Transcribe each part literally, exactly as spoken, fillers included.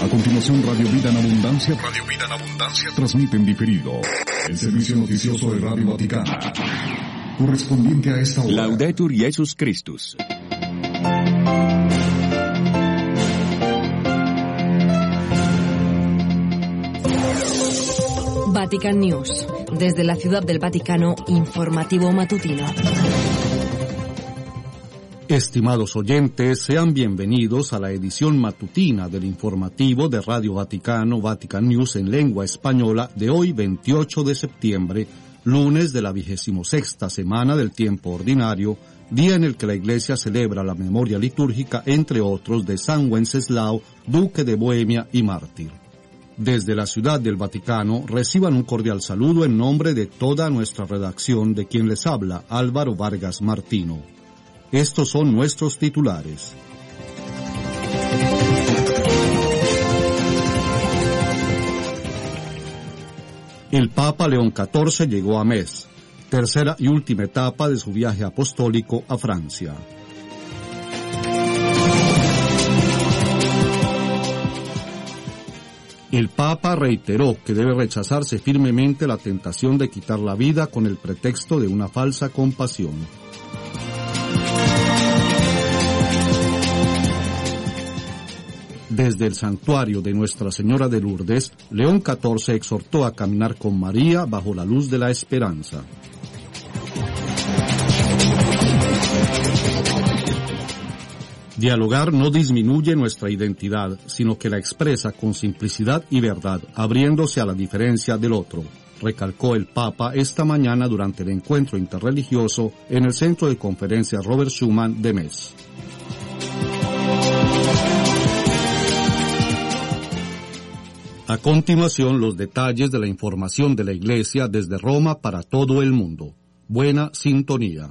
A continuación, Radio Vida en Abundancia. Radio Vida en Abundancia transmite en diferido el servicio noticioso de Radio Vaticano, correspondiente a esta hora. Laudetur Jesus Christus. Vatican News. Desde la Ciudad del Vaticano, informativo matutino. Estimados oyentes, sean bienvenidos a la edición matutina del informativo de Radio Vaticano, Vatican News en lengua española de hoy veintiocho de septiembre, lunes de la vigésimo sexta semana del tiempo ordinario, día en el que la Iglesia celebra la memoria litúrgica, entre otros, de San Wenceslao, duque de Bohemia y mártir. Desde la Ciudad del Vaticano reciban un cordial saludo en nombre de toda nuestra redacción, de quien les habla Álvaro Vargas Martino. Estos son nuestros titulares. El Papa León catorce llegó a Metz, tercera y última etapa de su viaje apostólico a Francia. El Papa reiteró que debe rechazarse firmemente la tentación de quitar la vida con el pretexto de una falsa compasión. Desde el santuario de Nuestra Señora de Lourdes, León catorce exhortó a caminar con María bajo la luz de la esperanza. Dialogar no disminuye nuestra identidad, sino que la expresa con simplicidad y verdad, abriéndose a la diferencia del otro, recalcó el Papa esta mañana durante el encuentro interreligioso en el Centro de Conferencias Robert Schuman de Metz. A continuación, los detalles de la información de la Iglesia desde Roma para todo el mundo. Buena sintonía.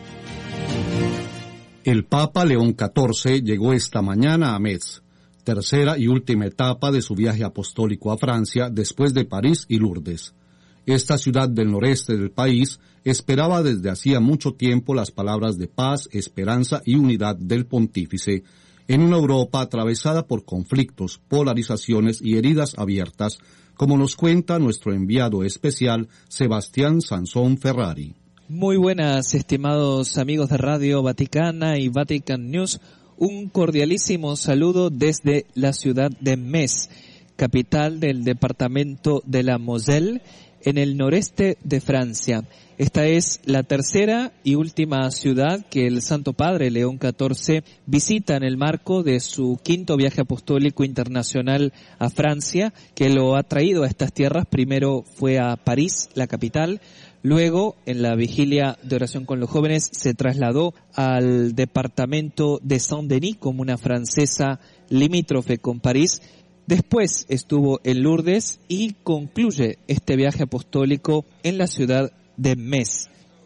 El Papa León catorce llegó esta mañana a Metz, tercera y última etapa de su viaje apostólico a Francia después de París y Lourdes. Esta ciudad del noreste del país esperaba desde hacía mucho tiempo las palabras de paz, esperanza y unidad del pontífice, en una Europa atravesada por conflictos, polarizaciones y heridas abiertas, como nos cuenta nuestro enviado especial Sebastián Sansón Ferrari. Muy buenas, estimados amigos de Radio Vaticana y Vatican News. Un cordialísimo saludo desde la ciudad de Metz, capital del departamento de la Moselle, en el noreste de Francia. Esta es la tercera y última ciudad que el Santo Padre León catorce visita en el marco de su quinto viaje apostólico internacional a Francia, que lo ha traído a estas tierras. Primero fue a París, la capital. Luego, en la vigilia de oración con los jóvenes, se trasladó al departamento de Saint-Denis, comuna francesa limítrofe con París. Después estuvo en Lourdes y concluye este viaje apostólico en la ciudad de Metz,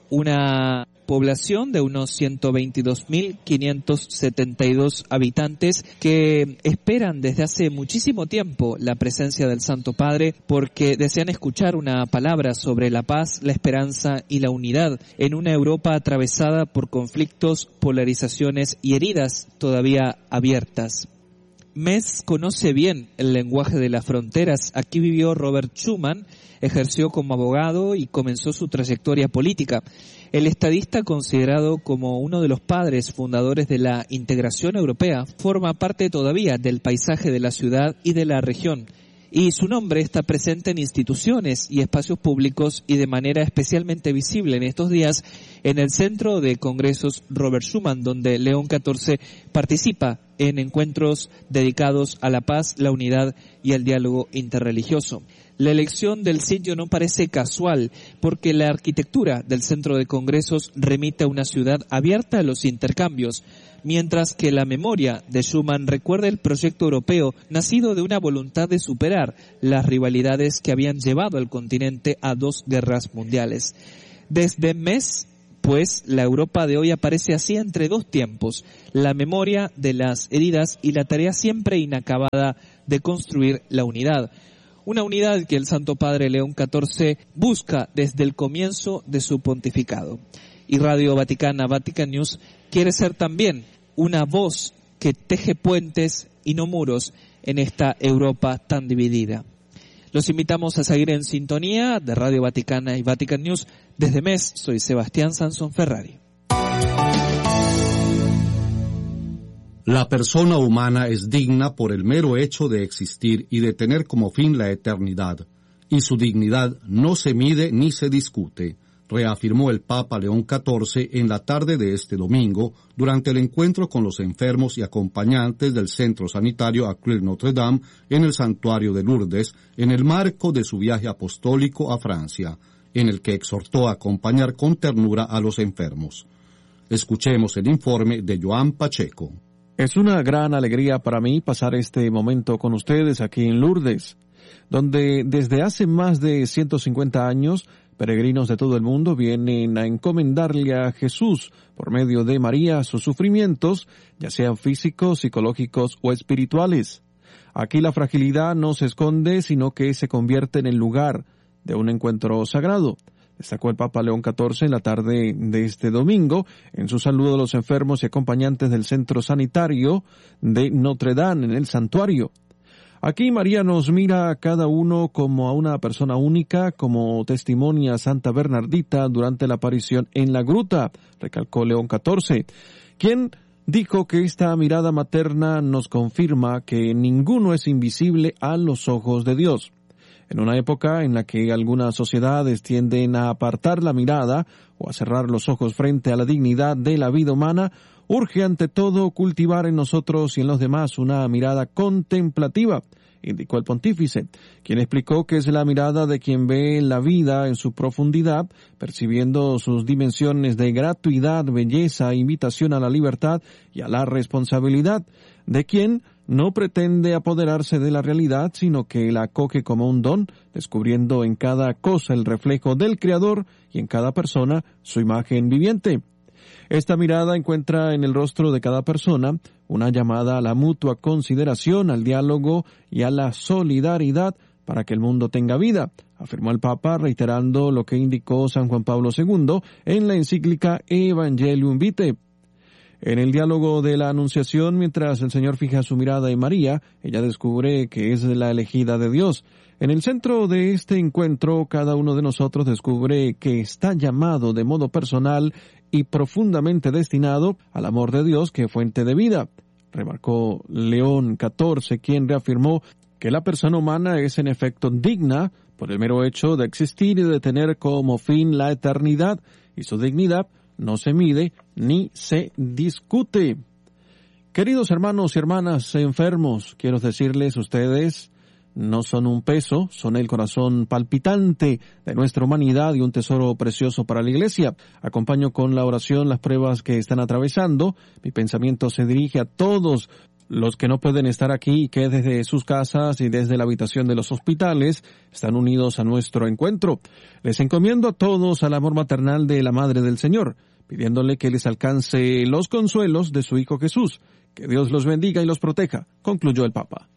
una población de unos ciento veintidós mil quinientos setenta y dos habitantes que esperan desde hace muchísimo tiempo la presencia del Santo Padre, porque desean escuchar una palabra sobre la paz, la esperanza y la unidad en una Europa atravesada por conflictos, polarizaciones y heridas todavía abiertas. Metz conoce bien el lenguaje de las fronteras. Aquí vivió Robert Schuman, ejerció como abogado y comenzó su trayectoria política. El estadista, considerado como uno de los padres fundadores de la integración europea, forma parte todavía del paisaje de la ciudad y de la región. Y su nombre está presente en instituciones y espacios públicos y de manera especialmente visible en estos días en el Centro de Congresos Robert Schuman, donde León catorce participa en encuentros dedicados a la paz, la unidad y el diálogo interreligioso. La elección del sitio no parece casual, porque la arquitectura del Centro de Congresos remite a una ciudad abierta a los intercambios, mientras que la memoria de Schuman recuerda el proyecto europeo nacido de una voluntad de superar las rivalidades que habían llevado al continente a dos guerras mundiales. Desde Metz, pues, la Europa de hoy aparece así entre dos tiempos: la memoria de las heridas y la tarea siempre inacabada de construir la unidad. Una unidad que el Santo Padre León catorce busca desde el comienzo de su pontificado. Y Radio Vaticana, Vatican News, quiere ser también una voz que teje puentes y no muros en esta Europa tan dividida. Los invitamos a seguir en sintonía de Radio Vaticana y Vatican News. Desde M E S, soy Sebastián Sansón Ferrari. La persona humana es digna por el mero hecho de existir y de tener como fin la eternidad, y su dignidad no se mide ni se discute, reafirmó el Papa León catorce en la tarde de este domingo durante el encuentro con los enfermos y acompañantes del Centro Sanitario Accueil Notre Dame en el Santuario de Lourdes, en el marco de su viaje apostólico a Francia, en el que exhortó a acompañar con ternura a los enfermos. Escuchemos el informe de Joan Pacheco. Es una gran alegría para mí pasar este momento con ustedes aquí en Lourdes, donde desde hace más de ciento cincuenta años peregrinos de todo el mundo vienen a encomendarle a Jesús, por medio de María, sus sufrimientos, ya sean físicos, psicológicos o espirituales. Aquí la fragilidad no se esconde, sino que se convierte en el lugar de un encuentro sagrado. Destacó el Papa León catorce en la tarde de este domingo en su saludo a los enfermos y acompañantes del Centro Sanitario de Notre Dame en el santuario. Aquí María nos mira a cada uno como a una persona única, como testimonia Santa Bernardita durante la aparición en la gruta, recalcó León catorce, quien dijo que esta mirada materna nos confirma que ninguno es invisible a los ojos de Dios. En una época en la que algunas sociedades tienden a apartar la mirada o a cerrar los ojos frente a la dignidad de la vida humana, urge ante todo cultivar en nosotros y en los demás una mirada contemplativa, indicó el pontífice, quien explicó que es la mirada de quien ve la vida en su profundidad, percibiendo sus dimensiones de gratuidad, belleza, invitación a la libertad y a la responsabilidad, de quien no pretende apoderarse de la realidad, sino que la acoge como un don, descubriendo en cada cosa el reflejo del Creador y en cada persona su imagen viviente. Esta mirada encuentra en el rostro de cada persona una llamada a la mutua consideración, al diálogo y a la solidaridad para que el mundo tenga vida, afirmó el Papa, reiterando lo que indicó San Juan Pablo segundo en la encíclica Evangelium Vitae. En el diálogo de la Anunciación, mientras el Señor fija su mirada en María, ella descubre que es la elegida de Dios. En el centro de este encuentro, cada uno de nosotros descubre que está llamado de modo personal y profundamente destinado al amor de Dios, que es fuente de vida, remarcó León catorce, quien reafirmó que la persona humana es en efecto digna por el mero hecho de existir y de tener como fin la eternidad, y su dignidad no se mide ni se discute. Queridos hermanos y hermanas enfermos, quiero decirles, ustedes no son un peso, son el corazón palpitante de nuestra humanidad y un tesoro precioso para la Iglesia. Acompaño con la oración las pruebas que están atravesando. Mi pensamiento se dirige a todos los que no pueden estar aquí y que desde sus casas y desde la habitación de los hospitales están unidos a nuestro encuentro. Les encomiendo a todos al amor maternal de la Madre del Señor, pidiéndole que les alcance los consuelos de su Hijo Jesús. Que Dios los bendiga y los proteja, concluyó el Papa.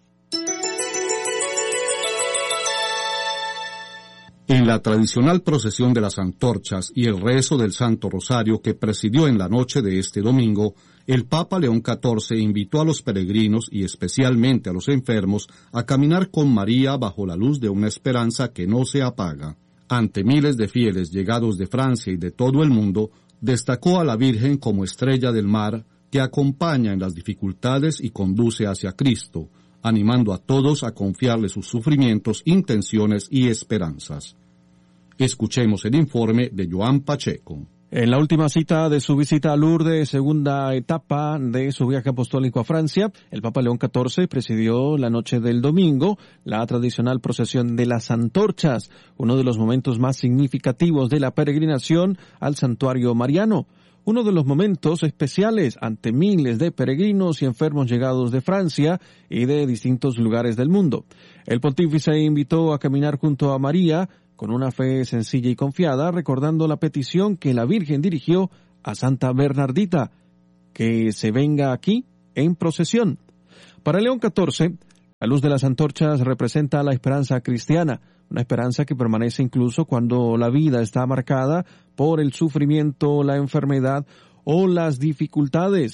En la tradicional procesión de las antorchas y el rezo del Santo Rosario que presidió en la noche de este domingo, el Papa León catorce invitó a los peregrinos y especialmente a los enfermos a caminar con María bajo la luz de una esperanza que no se apaga. Ante miles de fieles llegados de Francia y de todo el mundo, destacó a la Virgen como estrella del mar que acompaña en las dificultades y conduce hacia Cristo, animando a todos a confiarle sus sufrimientos, intenciones y esperanzas. Escuchemos el informe de Joan Pacheco. En la última cita de su visita a Lourdes, segunda etapa de su viaje apostólico a Francia, el Papa León catorce presidió la noche del domingo la tradicional procesión de las antorchas, uno de los momentos más significativos de la peregrinación al santuario mariano. Uno de los momentos especiales ante miles de peregrinos y enfermos llegados de Francia y de distintos lugares del mundo. El pontífice invitó a caminar junto a María con una fe sencilla y confiada, recordando la petición que la Virgen dirigió a Santa Bernardita, que se venga aquí en procesión. Para León catorce, la luz de las antorchas representa la esperanza cristiana, una esperanza que permanece incluso cuando la vida está marcada por el sufrimiento, la enfermedad o las dificultades.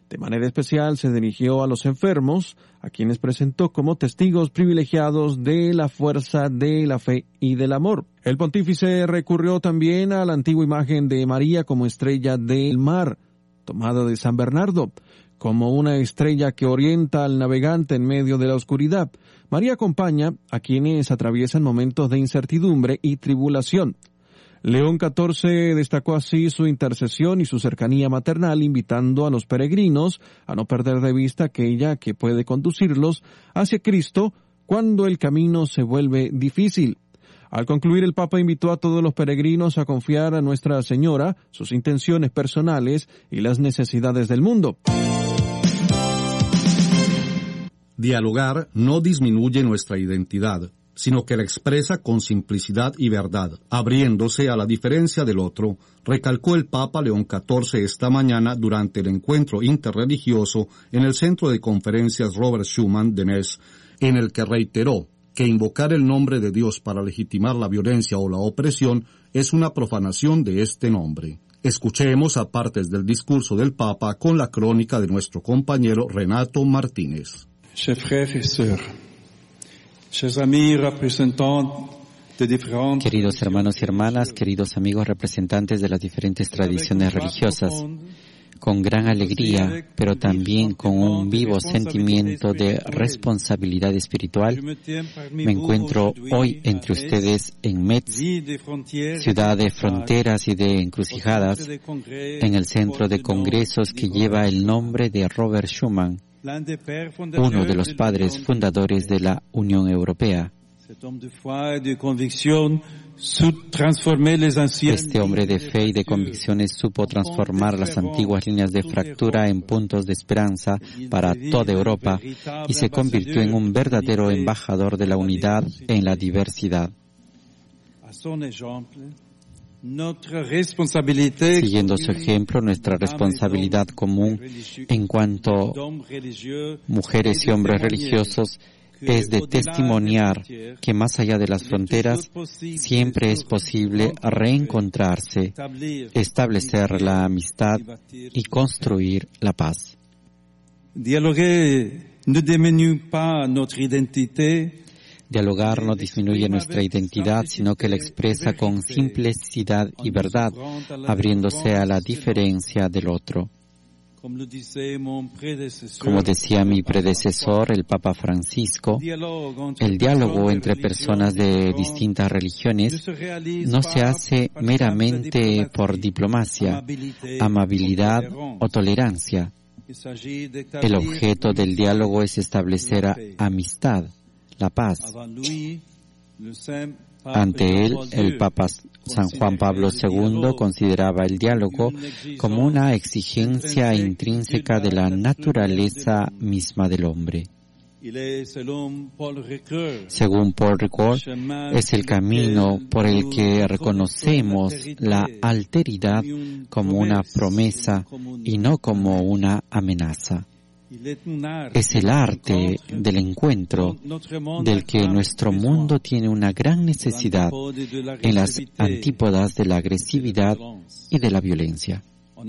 De manera especial se dirigió a los enfermos, a quienes presentó como testigos privilegiados de la fuerza de la fe y del amor. El pontífice recurrió también a la antigua imagen de María como estrella del mar, tomada de San Bernardo, como una estrella que orienta al navegante en medio de la oscuridad. María acompaña a quienes atraviesan momentos de incertidumbre y tribulación. León catorce destacó así su intercesión y su cercanía maternal, invitando a los peregrinos a no perder de vista aquella que puede conducirlos hacia Cristo cuando el camino se vuelve difícil. Al concluir, el Papa invitó a todos los peregrinos a confiar a Nuestra Señora sus intenciones personales y las necesidades del mundo. Dialogar no disminuye nuestra identidad, sino que la expresa con simplicidad y verdad, abriéndose a la diferencia del otro, recalcó el Papa León catorce esta mañana durante el encuentro interreligioso en el Centro de Conferencias Robert Schuman de Metz, en el que reiteró que invocar el nombre de Dios para legitimar la violencia o la opresión es una profanación de este nombre. Escuchemos a partes del discurso del Papa con la crónica de nuestro compañero Renato Martínez. Chers frères et sœurs, chers amis représentants de différentes... Queridos hermanos y hermanas, queridos amigos representantes de las diferentes tradiciones religiosas, con gran alegría, pero también con un vivo sentimiento de responsabilidad espiritual, me encuentro hoy entre ustedes en Metz, ciudad de fronteras y de encrucijadas, en el centro de congresos que lleva el nombre de Robert Schuman, uno de los padres fundadores de la Unión Europea. Este hombre de fe y de convicciones supo transformar las antiguas líneas de fractura en puntos de esperanza para toda Europa y se convirtió en un verdadero embajador de la unidad en la diversidad. Siguiendo su ejemplo, nuestra responsabilidad común en cuanto mujeres y hombres religiosos es de testimoniar que más allá de las fronteras siempre es posible reencontrarse, establecer la amistad y construir la paz. Dialogar no diminúe pas notre identité. Dialogar no disminuye nuestra identidad, sino que la expresa con simplicidad y verdad, abriéndose a la diferencia del otro. Como decía mi predecesor, el Papa Francisco, el diálogo entre personas de distintas religiones no se hace meramente por diplomacia, amabilidad o tolerancia. El objeto del diálogo es establecer amistad, la paz. Ante él, el Papa San Juan Pablo segundo consideraba el diálogo como una exigencia intrínseca de la naturaleza misma del hombre. Según Paul Ricoeur, es el camino por el que reconocemos la alteridad como una promesa y no como una amenaza. Es el arte del encuentro del que nuestro mundo tiene una gran necesidad en las antípodas de la agresividad y de la violencia.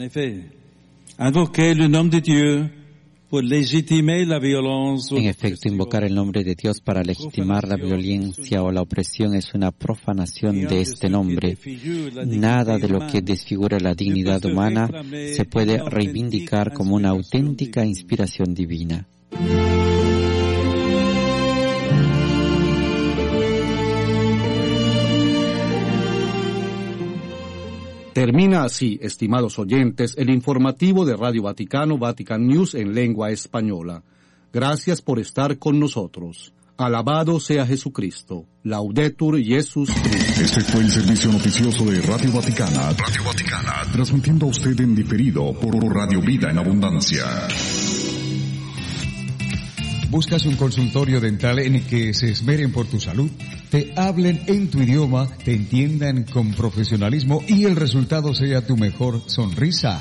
En efecto, invocar el nombre de Dios para legitimar la violencia o la opresión es una profanación de este nombre. Nada de lo que desfigura la dignidad humana se puede reivindicar como una auténtica inspiración divina. Termina así, estimados oyentes, el informativo de Radio Vaticano, Vatican News en lengua española. Gracias por estar con nosotros. Alabado sea Jesucristo. Laudetur Jesus Christus. Este fue el servicio noticioso de Radio Vaticana. Radio Vaticana. Transmitiendo a usted en diferido por Radio Vida en Abundancia. ¿Buscas un consultorio dental en el que se esmeren por tu salud? Te hablen en tu idioma, te entiendan con profesionalismo y el resultado sea tu mejor sonrisa.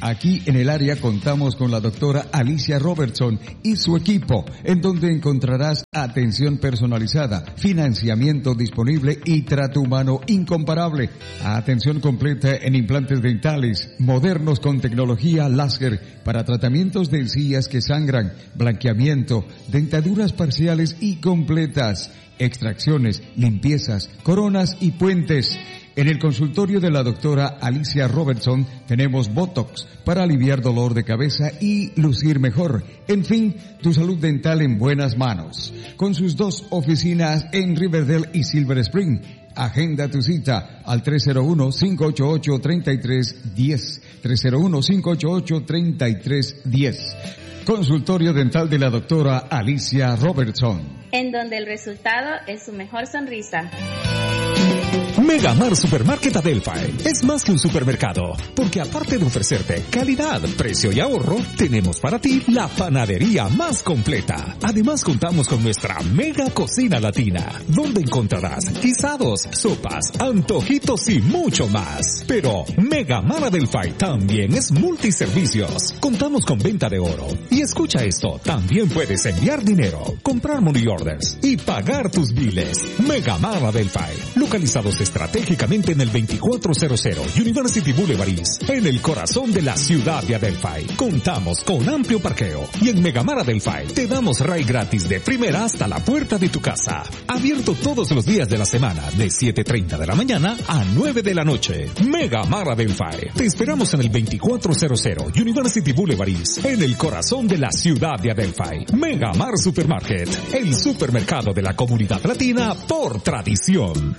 Aquí en el área contamos con la doctora Alicia Robertson y su equipo, en donde encontrarás atención personalizada, financiamiento disponible y trato humano incomparable. Atención completa en implantes dentales, modernos con tecnología láser para tratamientos de encías que sangran, blanqueamiento, dentaduras parciales y completas, extracciones, limpiezas, coronas y puentes. En el consultorio de la doctora Alicia Robertson tenemos Botox para aliviar dolor de cabeza y lucir mejor. En fin, tu salud dental en buenas manos. Con sus dos oficinas en Riverdale y Silver Spring. Agenda tu cita al tres cero uno, cinco ocho ocho, tres tres uno cero. tres cero uno, cinco ocho ocho, tres tres uno cero. Consultorio dental de la doctora Alicia Robertson. En donde el resultado es su mejor sonrisa. Megamar Supermarket Adelphi es más que un supermercado, porque aparte de ofrecerte calidad, precio y ahorro, tenemos para ti la panadería más completa. Además contamos con nuestra mega cocina latina, donde encontrarás guisados, sopas, antojitos y mucho más. Pero Megamar Adelphi también es multiservicios. Contamos con venta de oro. Y escucha esto, también puedes enviar dinero, comprar money orders y pagar tus biles. Megamar Adelphi, localizados estratégicamente en el veinticuatro cero cero University Boulevard East, en el corazón de la ciudad de Adelphi. Contamos con amplio parqueo y en Megamar Adelphi te damos ride gratis de primera hasta la puerta de tu casa. Abierto todos los días de la semana de siete treinta de la mañana a nueve de la noche. Megamar Adelphi. Te esperamos en el veinticuatro cero cero University Boulevard East, en el corazón de la ciudad de Adelphi. Megamar Supermarket, el supermercado de la comunidad latina por tradición.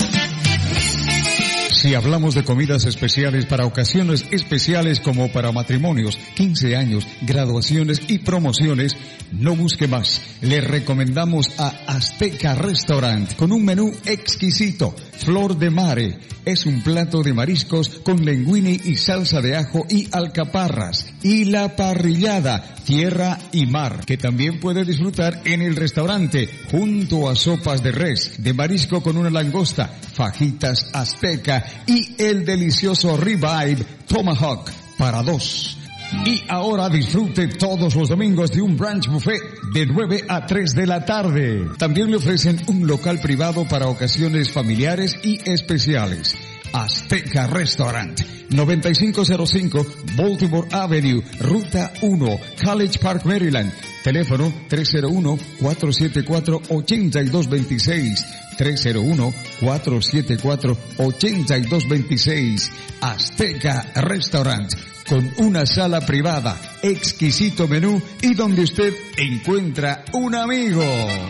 Si hablamos de comidas especiales para ocasiones especiales como para matrimonios, quince años, graduaciones y promociones, no busque más. Le recomendamos a Azteca Restaurant con un menú exquisito. Flor de Mare es un plato de mariscos con linguine y salsa de ajo y alcaparras. Y la parrillada, tierra y mar, que también puede disfrutar en el restaurante, junto a sopas de res, de marisco con una langosta, fajitas azteca y el delicioso ribeye tomahawk para dos. Y ahora disfrute todos los domingos de un brunch buffet de nueve a tres de la tarde. También le ofrecen un local privado para ocasiones familiares y especiales. Azteca Restaurant, noventa y cinco cero cinco Baltimore Avenue, Ruta uno, College Park, Maryland. Teléfono tres cero uno, cuatro siete cuatro, ocho dos dos seis. tres cero uno, cuatro siete cuatro, ocho dos dos seis. Azteca Restaurant, con una sala privada, exquisito menú y donde usted encuentra un amigo.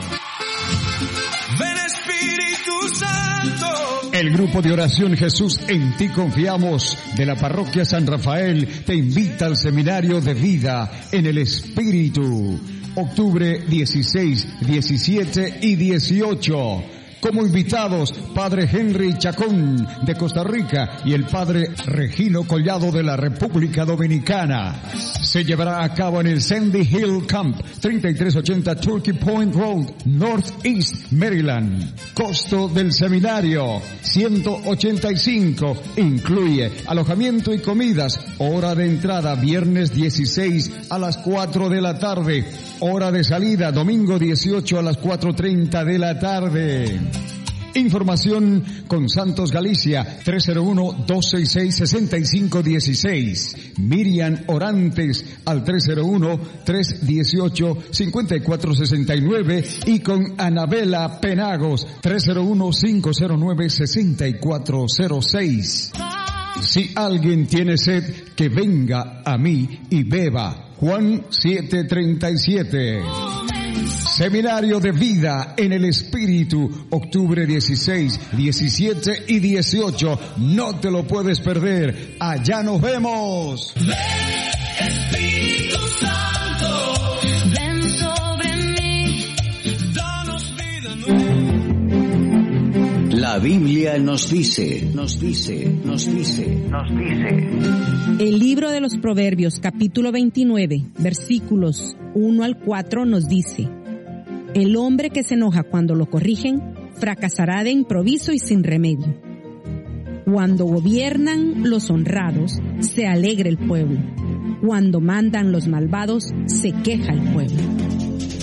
Ven Espíritu Santo. El grupo de oración Jesús en ti confiamos de la parroquia San Rafael te invita al seminario de vida en el Espíritu. Octubre dieciséis, diecisiete y dieciocho. Como invitados, Padre Henry Chacón de Costa Rica y el Padre Regino Collado de la República Dominicana. Se llevará a cabo en el Sandy Hill Camp, treinta y tres ochenta Turkey Point Road, Northeast, Maryland. Costo del seminario, ciento ochenta y cinco. Incluye alojamiento y comidas. Hora de entrada, viernes dieciséis a las cuatro de la tarde. Hora de salida, domingo dieciocho a las cuatro treinta de la tarde. Información con Santos Galicia, tres cero uno, dos seis seis, seis cinco uno seis. Miriam Orantes al tres cero uno, tres uno ocho, cinco cuatro seis nueve y con Anabela Penagos, tres cero uno, cinco cero nueve, seis cuatro cero seis. Si alguien tiene sed, que venga a mí y beba. Juan siete treinta y siete. Seminario de vida en el Espíritu, octubre dieciséis, diecisiete y dieciocho. No te lo puedes perder. Allá nos vemos. Ven, Espíritu Santo, ven sobre mí, danos vida nueva. La Biblia nos dice, nos dice, nos dice, nos dice. El libro de los Proverbios, capítulo veintinueve, versículos uno al cuatro nos dice: el hombre que se enoja cuando lo corrigen, fracasará de improviso y sin remedio. Cuando gobiernan los honrados, se alegra el pueblo. Cuando mandan los malvados, se queja el pueblo.